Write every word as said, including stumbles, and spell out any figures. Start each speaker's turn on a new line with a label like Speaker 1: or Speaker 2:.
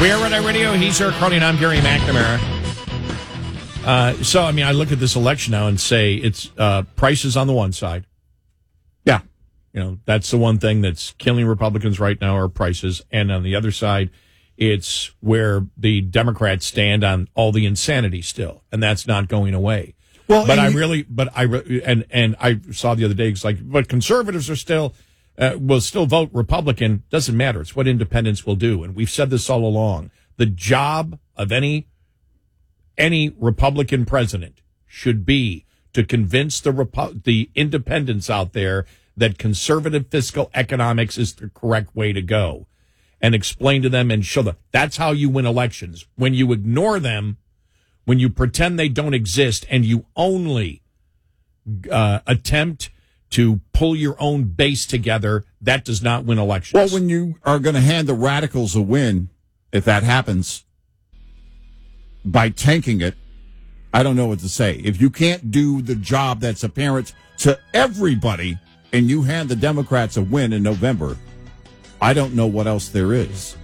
Speaker 1: We are Red Eye Radio. He's Eric Carney, and I'm Gary McNamara. Uh, so, I mean, I look at this election now and say it's uh, prices on the one side.
Speaker 2: Yeah.
Speaker 1: You know, that's the one thing that's killing Republicans right now are prices. And on the other side, it's where the Democrats stand on all the insanity still. And that's not going away. Well, but I really, but I, and, and I saw the other day, it's like, but conservatives are still, uh, will still vote Republican. Doesn't matter. It's what independents will do. And we've said this all along. The job of any, any Republican president should be to convince the Repu- the independents out there that conservative fiscal economics is the correct way to go, and explain to them and show them that's how you win elections. When you ignore them, when you pretend they don't exist, and you only uh, attempt to pull your own base together, that does not win elections.
Speaker 2: Well, when you are going to hand the radicals a win, if that happens, by tanking it, I don't know what to say. If you can't do the job that's apparent to everybody and you hand the Democrats a win in November, I don't know what else there is.